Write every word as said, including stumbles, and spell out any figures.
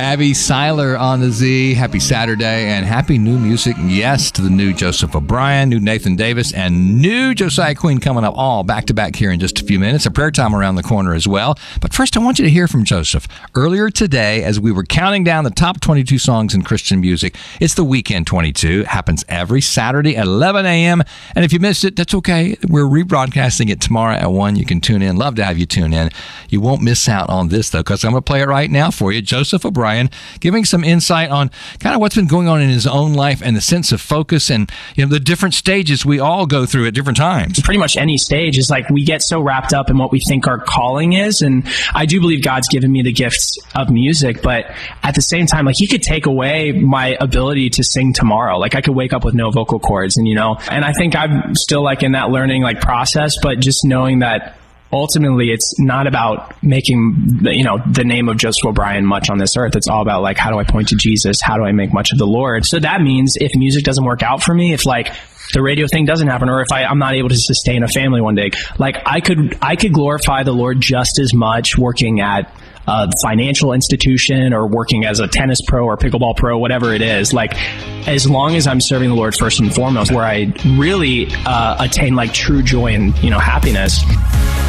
Abby Seiler on the Z. Happy Saturday and happy new music. Yes, to the new Joseph O'Brien, new Nathan Davis, and new Josiah Queen coming up all back to back here in just a few minutes. A prayer time around the corner as well. But first, I want you to hear from Joseph. Earlier today, as we were counting down the top twenty-two songs in Christian music, it's the Weekend twenty-two. It happens every Saturday at eleven a.m. And if you missed it, that's okay. We're rebroadcasting it tomorrow at one. You can tune in. Love to have you tune in. You won't miss out on this, though, because I'm going to play it right now for you. Joseph O'Brien giving some insight on kind of what's been going on in his own life and the sense of focus and, you know, the different stages we all go through at different times. Pretty much any stage is like we get so wrapped up in what we think our calling is. And I do believe God's given me the gifts of music, but at the same time, like he could take away my ability to sing tomorrow. Like I could wake up with no vocal cords and, you know, and I think I'm still like in that learning like process, but just knowing that ultimately it's not about making, you know, the name of Joseph O'Brien much on this earth. It's all about like, how do I point to Jesus? How do I make much of the Lord? So that means if music doesn't work out for me, if like the radio thing doesn't happen, or if I, I'm not able to sustain a family one day, like I could, I could glorify the Lord just as much working at a financial institution or working as a tennis pro or pickleball pro, whatever it is. Like, as long as I'm serving the Lord first and foremost, where I really uh, attain like true joy and, you know, happiness.